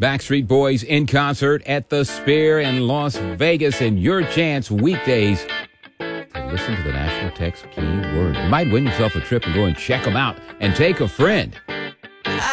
Backstreet Boys in concert at the Sphere in Las Vegas, and your chance weekdays to listen to the National Text keyword. You might win yourself a trip and go and check them out and take a friend.